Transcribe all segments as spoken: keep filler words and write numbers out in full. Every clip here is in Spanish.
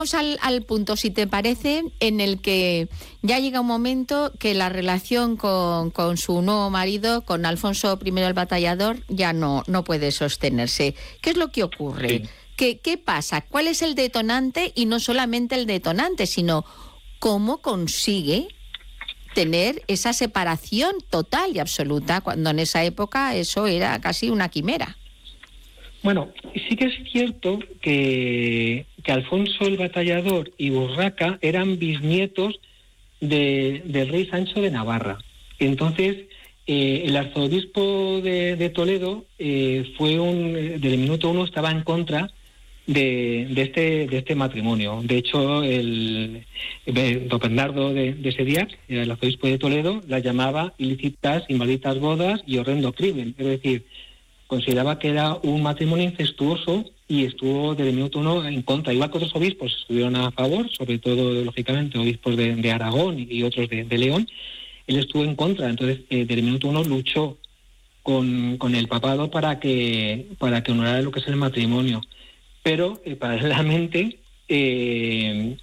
Al, al punto, si te parece, en el que ya llega un momento que la relación con, con su nuevo marido, con Alfonso primero el Batallador, ya no, no puede sostenerse. ¿Qué es lo que ocurre? Sí. ¿Qué, ¿Qué pasa? ¿Cuál es el detonante? Y no solamente el detonante, sino cómo consigue tener esa separación total y absoluta, cuando en esa época eso era casi una quimera. Bueno, sí que es cierto que, que Alfonso el Batallador y Urraca eran bisnietos de, del rey Sancho de Navarra. Entonces, eh, el arzobispo de, de Toledo eh, fue un, desde el minuto uno estaba en contra de, de este de este matrimonio. De hecho, el, el don Bernardo de, de Sediac, el arzobispo de Toledo, la llamaba ilícitas y malditas bodas y horrendo crimen. Es decir, consideraba que era un matrimonio incestuoso y estuvo desde el minuto uno en contra. Igual que otros obispos estuvieron a favor, sobre todo, lógicamente, obispos de, de Aragón y otros de, de León, él estuvo en contra. Entonces, eh, desde el minuto uno luchó con, con el papado para que para que honorara lo que es el matrimonio. Pero, eh, paralelamente, eh,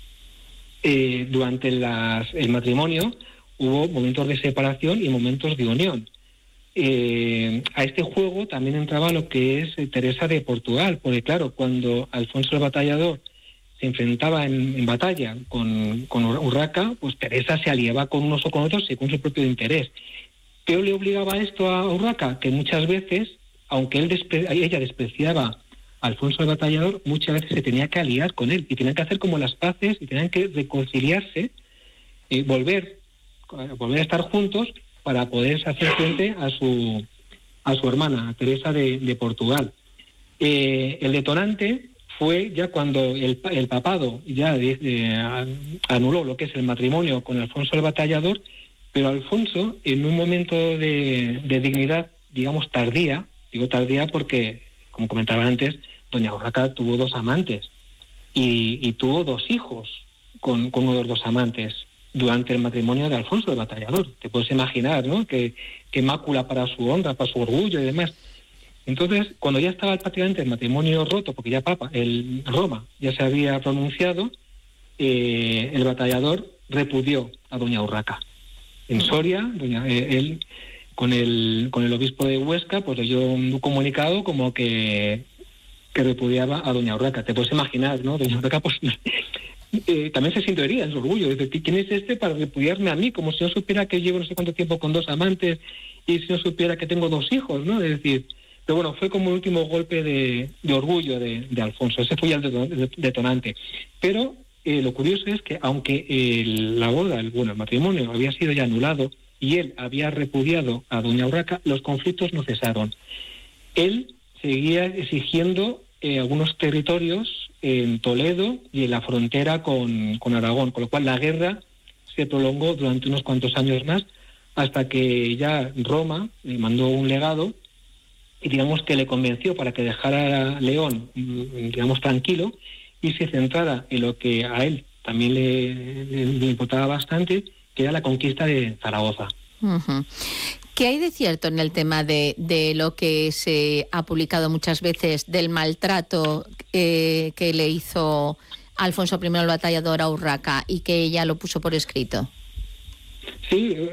eh, durante las, el matrimonio hubo momentos de separación y momentos de unión. Eh, a este juego también entraba lo que es eh, Teresa de Portugal, porque claro, cuando Alfonso el Batallador se enfrentaba en, en batalla con, con Urraca, pues Teresa se aliaba con unos o con otros según su propio interés. ¿Qué le obligaba esto a Urraca? Que muchas veces, aunque él despre- ella despreciaba a Alfonso el Batallador, muchas veces se tenía que aliar con él y tenían que hacer como las paces y tenían que reconciliarse, eh, volver, volver a estar juntos para poder hacer frente a su a su hermana, a Teresa de, de Portugal. Eh, el detonante fue ya cuando el, el papado ya eh, anuló lo que es el matrimonio con Alfonso el Batallador, pero Alfonso, en un momento de, de dignidad, digamos, tardía, digo tardía porque, como comentaba antes, doña Urraca tuvo dos amantes y, y tuvo dos hijos con, con uno de los dos amantes durante el matrimonio de Alfonso el Batallador. Te puedes imaginar, ¿no?, Qué, qué mácula para su honra, para su orgullo y demás. Entonces, cuando ya estaba prácticamente el matrimonio roto, porque ya Papa, el Roma, ya se había pronunciado, eh, el Batallador repudió a doña Urraca. En Soria, doña, eh, él con el con el obispo de Huesca, pues leyó un comunicado como que, que repudiaba a doña Urraca. Te puedes imaginar, ¿no? Doña Urraca, pues... Eh, también se siente herida en su orgullo. Dice, ¿quién es este para repudiarme a mí? Como si no supiera que llevo no sé cuánto tiempo con dos amantes y si no supiera que tengo dos hijos, ¿no? Es decir, pero bueno, fue como el último golpe de, de orgullo de, de Alfonso. Ese fue ya el detonante. Pero eh, lo curioso es que aunque el, la boda, el, bueno, el matrimonio había sido ya anulado y él había repudiado a doña Urraca, los conflictos no cesaron. Él seguía exigiendo eh, algunos territorios en Toledo y en la frontera con, con Aragón, con lo cual la guerra se prolongó durante unos cuantos años más hasta que ya Roma le mandó un legado y digamos que le convenció para que dejara León, digamos, tranquilo y se centrara en lo que a él también le, le, le importaba bastante, que era la conquista de Zaragoza. Uh-huh. ¿Qué hay de cierto en el tema de, de lo que se ha publicado muchas veces del maltrato eh, que le hizo Alfonso primero el Batallador a Urraca y que ella lo puso por escrito? Sí,